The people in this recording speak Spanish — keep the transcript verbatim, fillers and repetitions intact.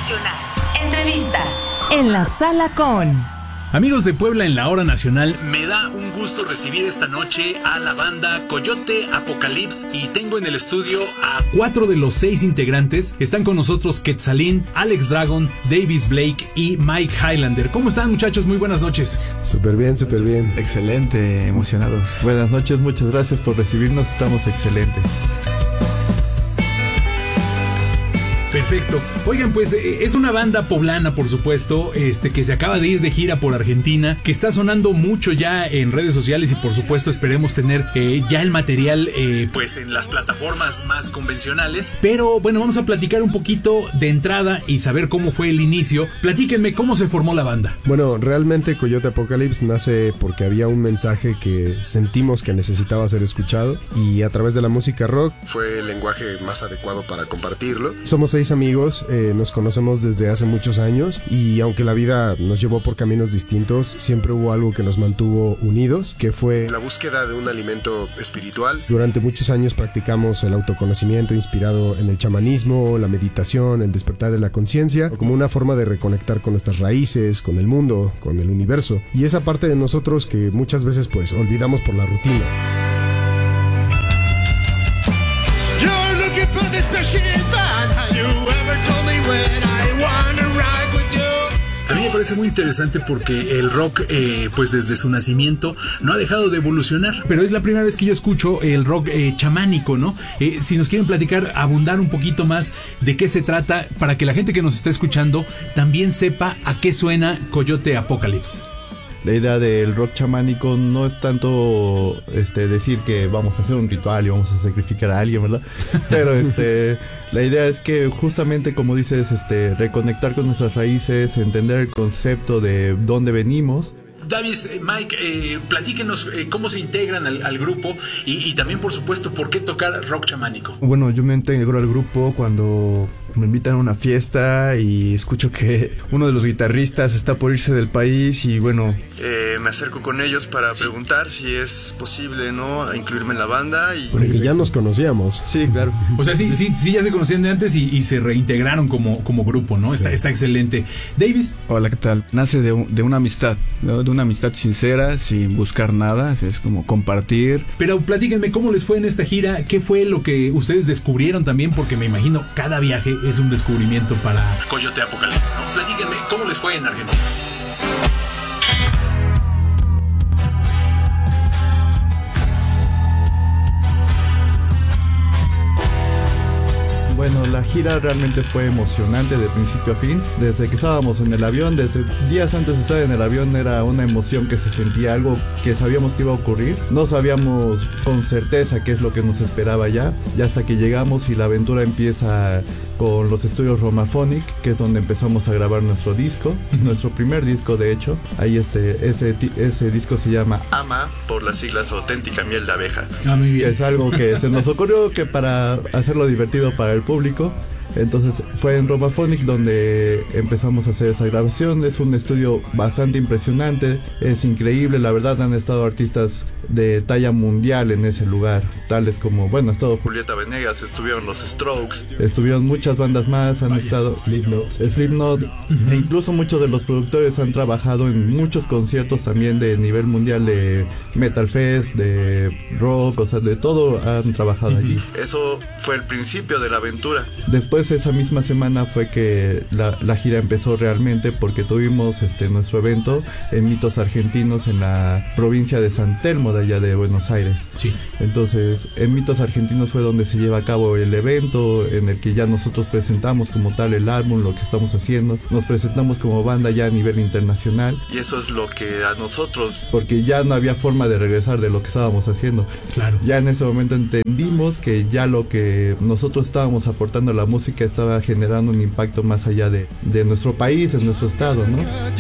Nacional. Entrevista en la sala con... Amigos de Puebla en la Hora Nacional, me da un gusto recibir esta noche a la banda Coyote Apocalypse y tengo en el estudio a cuatro de los seis integrantes. Están con nosotros Quetzalín, Alex Dragon, Davis Blake y Mike Highlander. ¿Cómo están, muchachos? Muy buenas noches. Súper bien, súper bien. Excelente, emocionados. Buenas noches, muchas gracias por recibirnos, estamos excelentes. Perfecto. Oigan, pues es una banda poblana, por supuesto, este que se acaba de ir de gira por Argentina, que está sonando mucho ya en redes sociales y por supuesto esperemos tener eh, ya el material eh, pues en las plataformas más convencionales. Pero bueno, vamos a platicar un poquito de entrada y saber cómo fue el inicio. Platíquenme cómo se formó la banda. Bueno, realmente Coyote Apocalypse nace porque había un mensaje que sentimos que necesitaba ser escuchado y a través de la música rock fue el lenguaje más adecuado para compartirlo. Somos seis amigos, eh, nos conocemos desde hace muchos años y aunque la vida nos llevó por caminos distintos, siempre hubo algo que nos mantuvo unidos, que fue la búsqueda de un alimento espiritual. Durante muchos años practicamos el autoconocimiento inspirado en el chamanismo, la meditación, el despertar de la conciencia, como una forma de reconectar con nuestras raíces, con el mundo, con el universo, y esa parte de nosotros que muchas veces pues olvidamos por la rutina. A mí me parece muy interesante porque el rock, eh, pues desde su nacimiento, no ha dejado de evolucionar. Pero es la primera vez que yo escucho el rock eh, chamánico, ¿no? Eh, si nos quieren platicar, abundar un poquito más de qué se trata, para que la gente que nos está escuchando también sepa a qué suena Coyote Apocalypse. La idea del rock chamánico no es tanto este, decir que vamos a hacer un ritual y vamos a sacrificar a alguien, ¿verdad? Pero este, la idea es que justamente, como dices, este, reconectar con nuestras raíces, entender el concepto de dónde venimos. Davis, Mike, eh, platíquenos eh, cómo se integran al, al grupo y, y también, por supuesto, por qué tocar rock chamánico. Bueno, yo me integro al grupo cuando me invitan a una fiesta y escucho que uno de los guitarristas está por irse del país y bueno... Eh, me acerco con ellos para preguntar si es posible, ¿no?, incluirme en la banda y... Porque ya nos conocíamos. Sí, claro. O sea, sí, sí, sí ya se conocían de antes y, y se reintegraron como, como grupo, ¿no? Sí. Está, está excelente. Davis. Hola, ¿qué tal? Nace de, un, de una amistad, ¿no? De una amistad sincera, sin buscar nada, es como compartir. Pero platíquenme cómo les fue en esta gira, qué fue lo que ustedes descubrieron también, porque me imagino cada viaje es un descubrimiento para Coyote Apocalypse, ¿no? Platíquenme cómo les fue en Argentina. Bueno, la gira realmente fue emocionante de principio a fin. Desde que estábamos en el avión, desde días antes de estar en el avión, era una emoción que se sentía, algo que sabíamos que iba a ocurrir. No sabíamos con certeza qué es lo que nos esperaba ya, ya hasta que llegamos y la aventura empieza con los estudios Romaphonic, que es donde empezamos a grabar nuestro disco, uh-huh. nuestro primer disco de hecho. Ahí este, ese, ese disco se llama AMA, por las siglas Auténtica Miel de Abeja. Ah, muy bien. Es algo que se nos ocurrió que para hacerlo divertido para el público. Entonces fue en Romaphonic donde empezamos a hacer esa grabación. Es un estudio bastante impresionante, es increíble, la verdad. Han estado artistas de talla mundial en ese lugar, tales como, bueno, ha estado Julieta Venegas, estuvieron los Strokes, estuvieron muchas bandas más, han Vaya, estado Slipknot, Slipknot uh-huh. e incluso muchos de los productores han trabajado en muchos conciertos también de nivel mundial, de Metal Fest, de rock, o sea, de todo han trabajado uh-huh. allí. Eso fue el principio de la aventura. Después esa misma semana fue que la, la gira empezó realmente, porque tuvimos este nuestro evento en Mitos Argentinos en la provincia de San Telmo, de allá de Buenos Aires. Sí. Entonces en Mitos Argentinos fue donde se lleva a cabo el evento, en el que ya nosotros presentamos como tal el álbum, lo que estamos haciendo, nos presentamos como banda ya a nivel internacional. Y eso es lo que a nosotros, porque ya no había forma de regresar de lo que estábamos haciendo. Claro. Ya en ese momento entendimos que ya lo que nosotros estábamos aportando a la música estaba generando un impacto más allá de, de nuestro país, de nuestro estado, ¿no?